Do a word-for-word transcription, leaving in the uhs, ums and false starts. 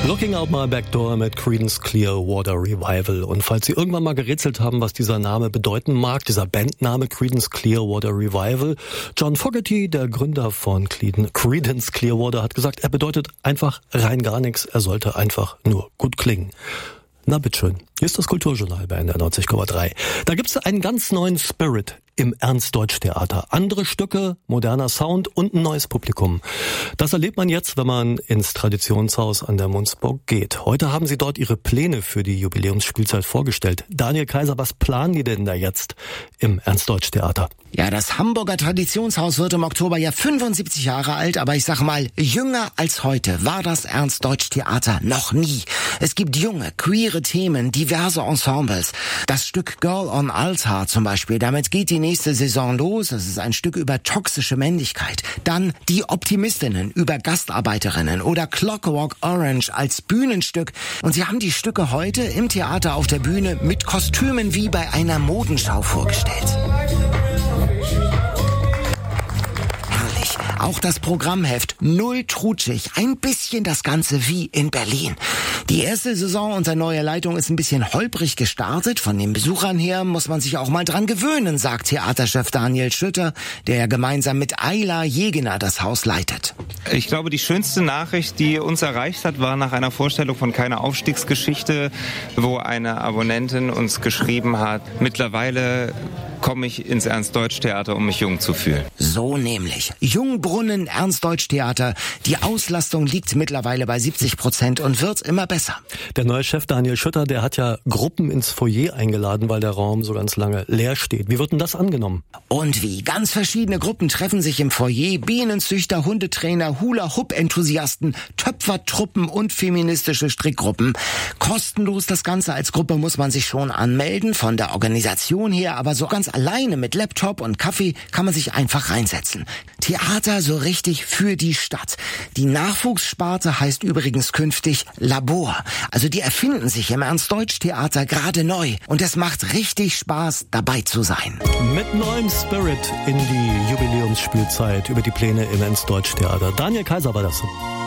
Looking Out My Back Door mit Creedence Clearwater Revival. Und falls Sie irgendwann mal gerätselt haben, was dieser Name bedeuten mag, dieser Bandname Creedence Clearwater Revival, John Fogerty, der Gründer von Creedence Clearwater, hat gesagt, er bedeutet einfach rein gar nichts, er sollte einfach nur gut klingen. Na bitteschön, hier ist das Kulturjournal bei N D R neunzig Komma drei. Da gibt's einen ganz neuen Spirit im Ernst-Deutsch-Theater. Andere Stücke, moderner Sound und ein neues Publikum. Das erlebt man jetzt, wenn man ins Traditionshaus an der Munzburg geht. Heute haben sie dort ihre Pläne für die Jubiläumsspielzeit vorgestellt. Daniel Kaiser, was planen die denn da jetzt im Ernst-Deutsch-Theater? Ja, das Hamburger Traditionshaus wird im Oktober ja fünfundsiebzig Jahre alt, aber ich sag mal, jünger als heute war das Ernst-Deutsch-Theater noch nie. Es gibt junge, queere Themen, diverse Ensembles. Das Stück Girl on Altar zum Beispiel, damit geht die nächste Saison los. Das ist ein Stück über toxische Männlichkeit. Dann Die Optimistinnen über Gastarbeiterinnen oder Clockwork Orange als Bühnenstück. Und sie haben die Stücke heute im Theater auf der Bühne mit Kostümen wie bei einer Modenschau vorgestellt. Auch das Programmheft null trutschig, ein bisschen das Ganze wie in Berlin. Die erste Saison unter neuer Leitung ist ein bisschen holprig gestartet. Von den Besuchern her muss man sich auch mal dran gewöhnen, sagt Theaterchef Daniel Schütter, der ja gemeinsam mit Ayla Jegener das Haus leitet. Ich glaube, die schönste Nachricht, die uns erreicht hat, war nach einer Vorstellung von Keine Aufstiegsgeschichte, wo eine Abonnentin uns geschrieben hat, mittlerweile komme ich ins Ernst-Deutsch-Theater, um mich jung zu fühlen. So nämlich. Jungbrunnen Ernst-Deutsch-Theater. Die Auslastung liegt mittlerweile bei siebzig Prozent und wird immer besser. Der neue Chef Daniel Schütter, der hat ja Gruppen ins Foyer eingeladen, weil der Raum so ganz lange leer steht. Wie wird denn das angenommen? Und wie? Ganz verschiedene Gruppen treffen sich im Foyer. Bienenzüchter, Hundetrainer, Hula-Hoop-Enthusiasten, Töpfertruppen und feministische Strickgruppen. Kostenlos das Ganze. Als Gruppe muss man sich schon anmelden, von der Organisation her, aber so ganz alleine mit Laptop und Kaffee kann man sich einfach reinsetzen. Theater so richtig für die Stadt. Die Nachwuchssparte heißt übrigens künftig Labor. Also die erfinden sich im Ernst-Deutsch-Theater gerade neu. Und es macht richtig Spaß, dabei zu sein. Mit neuem Spirit in die Jubiläumsspielzeit über die Pläne im Ernst-Deutsch-Theater. Daniel Kaiser war das.